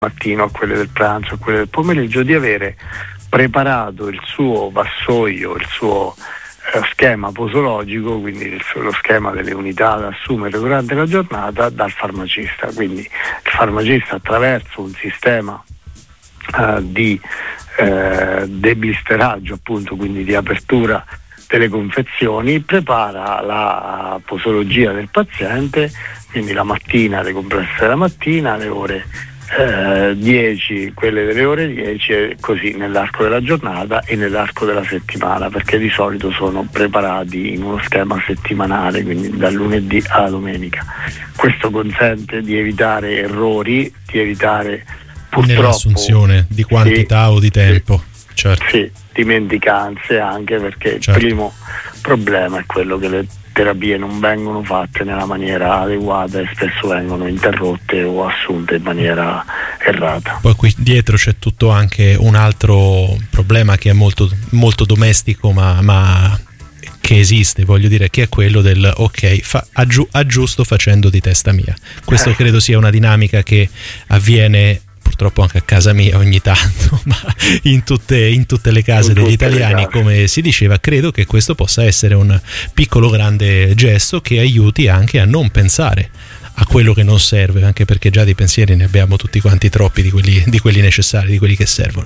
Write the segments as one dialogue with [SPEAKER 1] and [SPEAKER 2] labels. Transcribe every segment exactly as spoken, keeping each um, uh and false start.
[SPEAKER 1] mattino, a quelle del pranzo, a quelle del pomeriggio, di avere preparato il suo vassoio, il suo eh, schema posologico, quindi il, lo schema delle unità da assumere durante la giornata dal farmacista. Quindi il farmacista, attraverso un sistema eh, di eh, deblisteraggio, appunto, quindi di apertura delle confezioni, prepara la posologia del paziente, quindi la mattina, le compresse della mattina, le ore Eh, dieci, quelle delle ore dieci, e così nell'arco della giornata e nell'arco della settimana, perché di solito sono preparati in uno schema settimanale, quindi dal lunedì alla domenica. Questo consente di evitare errori, di evitare purtroppo
[SPEAKER 2] nell'assunzione di quantità sì, o di tempo,
[SPEAKER 1] sì,
[SPEAKER 2] certo.
[SPEAKER 1] sì, dimenticanze, anche perché certo. Il primo problema è quello che le terapie non vengono fatte nella maniera adeguata e spesso vengono interrotte o assunte in maniera errata.
[SPEAKER 2] Poi qui dietro c'è tutto anche un altro problema che è molto, molto domestico, ma, ma che esiste, voglio dire, che è quello del ok, fa, aggiu, aggiusto facendo di testa mia. Questo eh. credo sia una dinamica che avviene purtroppo anche a casa mia ogni tanto, ma in tutte, in tutte le case in degli italiani, come si diceva. Credo che questo possa essere un piccolo grande gesto che aiuti anche a non pensare a quello che non serve, anche perché già di pensieri ne abbiamo tutti quanti troppi, di quelli, di quelli necessari, di quelli che servono.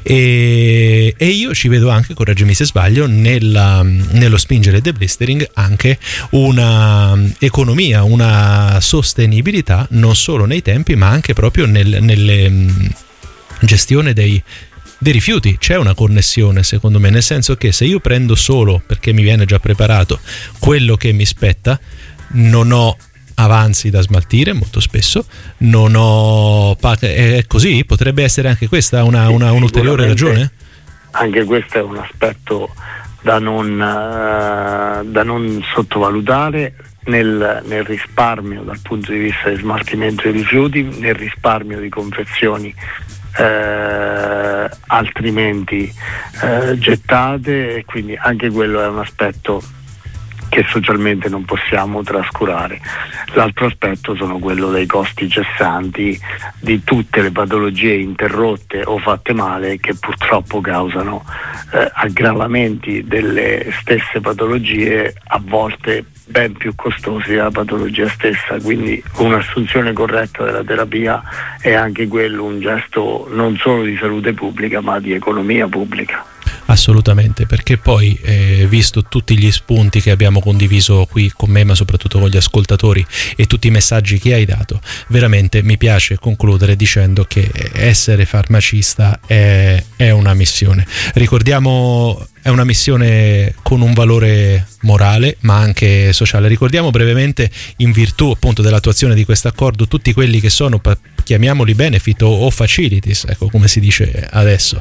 [SPEAKER 2] E, e io ci vedo anche, correggimi se sbaglio, nella, nello spingere il deblistering anche una economia, una sostenibilità non solo nei tempi, ma anche proprio nel, nelle mh, gestione dei dei rifiuti. C'è una connessione, secondo me, nel senso che se io prendo solo, perché mi viene già preparato, quello che mi spetta, non ho avanzi da smaltire molto spesso, non ho è così. Potrebbe essere anche questa una, una un'ulteriore ragione?
[SPEAKER 1] Anche questo è un aspetto da non, uh, da non sottovalutare nel, nel risparmio dal punto di vista di smaltimento dei rifiuti, nel risparmio di confezioni eh, altrimenti eh, gettate, e quindi anche quello è un aspetto che socialmente non possiamo trascurare. L'altro aspetto sono quello dei costi cessanti di tutte le patologie interrotte o fatte male, che purtroppo causano eh, aggravamenti delle stesse patologie, a volte ben più costosi della patologia stessa. Quindi un'assunzione corretta della terapia è anche quello un gesto non solo di salute pubblica, ma di economia pubblica.
[SPEAKER 2] Assolutamente, perché poi eh, visto tutti gli spunti che abbiamo condiviso qui con me, ma soprattutto con gli ascoltatori, e tutti i messaggi che hai dato, veramente mi piace concludere dicendo che essere farmacista è, è una missione. Ricordiamo, è una missione con un valore morale ma anche sociale. Ricordiamo brevemente, in virtù appunto dell'attuazione di questo accordo, tutti quelli che sono, chiamiamoli benefit o, o facilities, ecco, come si dice adesso,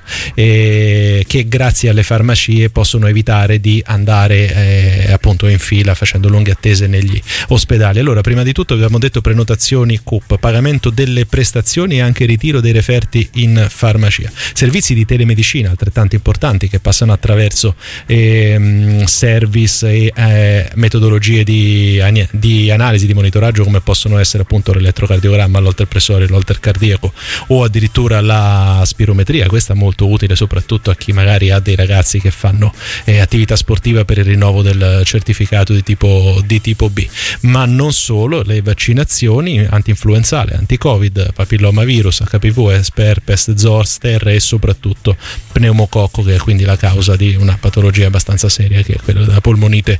[SPEAKER 2] e che grazie alle farmacie possono evitare di andare eh, appunto in fila facendo lunghe attese negli ospedali. Allora, prima di tutto abbiamo detto prenotazioni C U P, pagamento delle prestazioni e anche ritiro dei referti in farmacia, servizi di telemedicina altrettanto importanti che passano attraverso eh, service e eh, metodologie di, di analisi, di monitoraggio, come possono essere appunto l'elettrocardiogramma, l'olterpressorio, l'holter cardiaco o addirittura la spirometria. Questa è molto utile soprattutto a chi magari ha dei ragazzi che fanno eh, attività sportiva per il rinnovo del certificato di tipo, di tipo B. Ma non solo, le vaccinazioni antinfluenzale, anti-covid, papillomavirus, H P V, herpes, zoster e soprattutto pneumococco, che è quindi la causa di una patologia abbastanza seria, che è quella della polmonite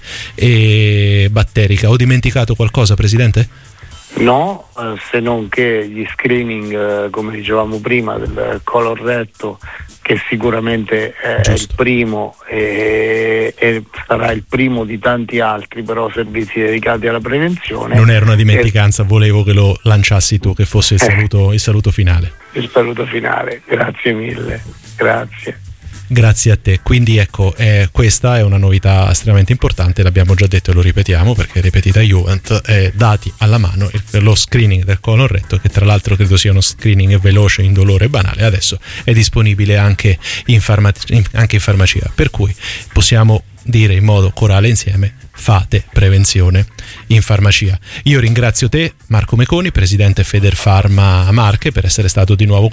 [SPEAKER 2] e batterica. Ho dimenticato qualcosa, Presidente?
[SPEAKER 1] No, eh, se non che gli screening, eh, come dicevamo prima, del colon retto, che sicuramente è Giusto. il primo e, e sarà il primo di tanti altri, però servizi dedicati alla prevenzione.
[SPEAKER 2] Non era una dimenticanza, e... volevo che lo lanciassi tu, che fosse il saluto, eh, il saluto finale.
[SPEAKER 1] Il saluto finale, grazie mille, grazie.
[SPEAKER 2] Grazie a te. Quindi ecco, eh, questa è una novità estremamente importante, l'abbiamo già detto e lo ripetiamo perché ripetita Juvent, eh, dati alla mano il, lo screening del colon retto, che tra l'altro credo sia uno screening veloce, indolore e banale, adesso è disponibile anche in, farma- in, anche in farmacia, per cui possiamo dire in modo corale insieme: fate prevenzione in farmacia. Io ringrazio te, Marco Meconi, presidente Federfarma Marche, per essere stato di nuovo